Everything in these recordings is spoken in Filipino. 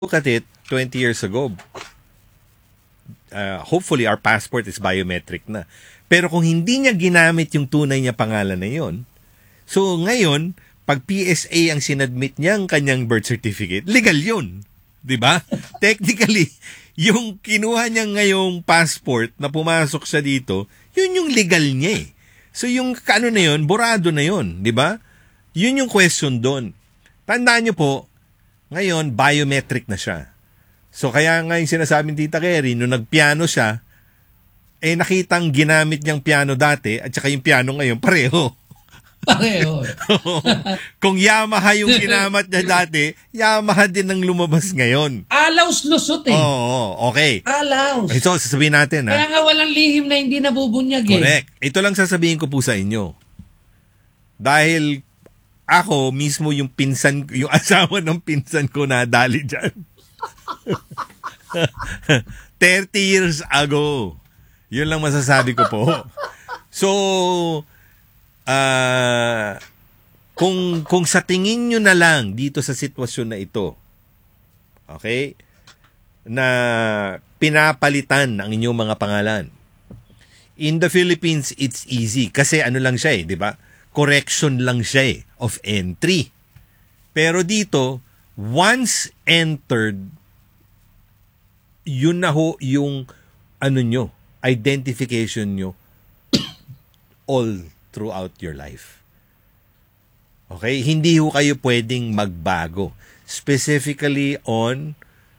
look at it 20 years ago, hopefully our passport is biometric na. Pero kung hindi niya ginamit yung tunay niya pangalan na yon, so ngayon, pag PSA ang sinadmit niya ang kanyang birth certificate, legal yun. Diba? Technically, yung kinuha niya ngayong passport na pumasok siya dito, yun yung legal niya eh. So yung ano na yun, borado na yun. Diba? Yun yung question doon. Tandaan niyo po, ngayon, biometric na siya. So kaya nga yung sinasabing Tita Kerry, nung nagpiano siya, nakitang ginamit niyang piano dati at saka yung piano ngayon, pareho. Pareho. Kung Yamaha yung ginamit niya dati, Yamaha din ang lumabas ngayon. Alaws lusot eh. Oo, okay. Alaws. So, sasabihin natin ha. Kaya nga walang lihim na hindi nabubunyag eh. Correct. Ito lang sasabihin ko po sa inyo. Dahil ako mismo yung asawa ng pinsan ko na dali dyan. 30 years ago. Yun lang masasabi ko po. So, kung sa tingin nyo na lang dito sa sitwasyon na ito, okay, na pinapalitan ang inyong mga pangalan. In the Philippines, it's easy. Kasi ano lang siya di ba? Correction lang siya of entry. Pero dito, once entered, yun na ho yung identification nyo all throughout your life. Okay? Hindi ho kayo pwedeng magbago. Specifically on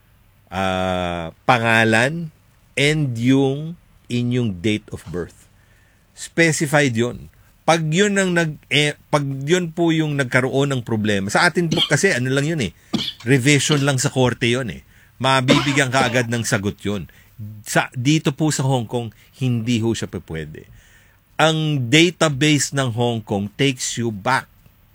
pangalan and yung inyong date of birth. Specified yun. Pag yun po yung nagkaroon ng problema, sa atin po kasi ano lang yun revision lang sa korte yun mabibigyan ka agad ng sagot yun. Dito po sa Hong Kong, hindi ho siya pwede. Ang database ng Hong Kong takes you back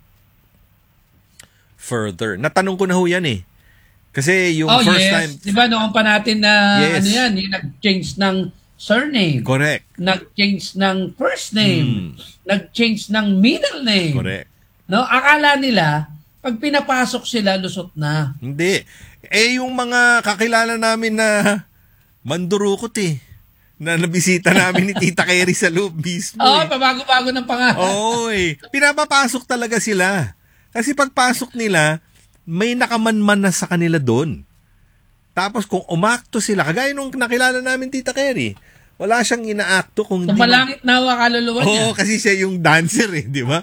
further. Natanong ko na ho yan Kasi yung first time... Diba noon pa natin na yes. yung nag-change ng surname. Correct. Nag-change ng first name. Nag-change ng middle name. Correct. No? Akala nila, pag pinapasok sila, lusot na. Hindi. Yung mga kakilala namin na mandurukot na nabisita namin ni Tita Kerry sa loob mismo. Pabago-bago ng pangalan. Oo pinapapasok talaga sila. Kasi pagpasok nila, may nakamanman na sa kanila doon. Tapos kung umakto sila, kagaya nung nakilala namin Tita Kerry, wala siyang inaakto kung hindi. Malangit na kaluluwa niya. Oo, kasi siya yung dancer di ba?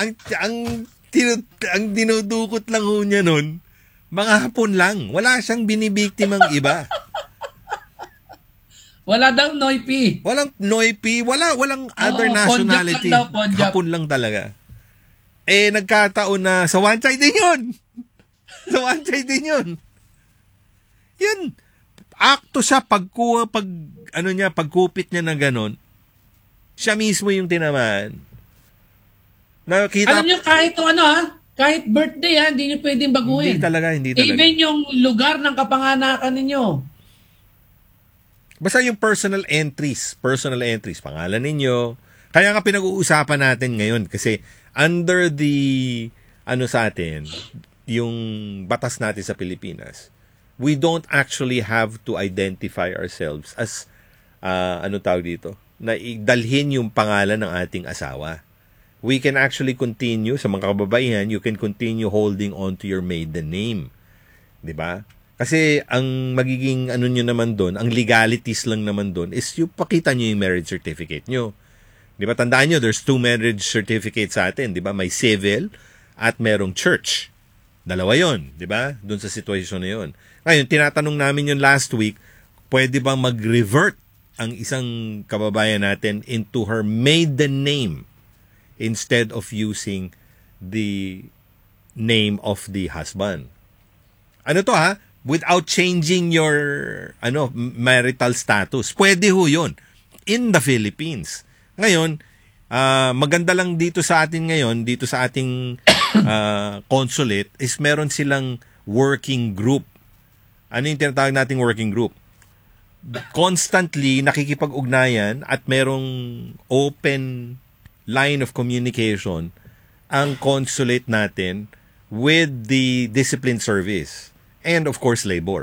Ang dinudukot lang ho niya nun, mga Hapon lang. Wala siyang binibiktimang iba. Wala daw Noipi. Walang Noipi, walang other nationality. Hapon lang talaga. Nagkataon na sa Wanchay din yun. Sa Wanchay din yun. Yun. Akto siya pagkupit niya ng ganon. Siya mismo yung tinamaan. Nakita, alam niyo kahit kahit birthday hindi niyo pwedeng baguhin. Hindi talaga. Even yung lugar ng kapanganakan ninyo. Basta yung personal entries, pangalan ninyo. Kaya nga pinag-uusapan natin ngayon kasi under the sa atin, yung batas natin sa Pilipinas, we don't actually have to identify ourselves as na idalhin yung pangalan ng ating asawa. We can actually continue sa mga kababaihan, you can continue holding on to your maiden name. 'Di ba? Kasi ang magiging nyo naman doon, ang legalities lang naman doon is yung pakita nyo yung marriage certificate nyo. Di ba? Tandaan nyo, there's 2 marriage certificates sa atin. Di ba? May civil at merong church. Dalawa yon, di ba? Doon sa situation na yon. Ngayon, tinatanong namin yun last week, pwede bang mag-revert ang isang kababayan natin into her maiden name instead of using the name of the husband? Ano to without changing your marital status. Pwede ho yun in the Philippines. Ngayon, maganda lang dito sa atin ngayon, dito sa ating consulate, is meron silang working group. Ano yung tinatawag nating working group? Constantly nakikipag-ugnayan at merong open line of communication ang consulate natin with the discipline service and of course labor.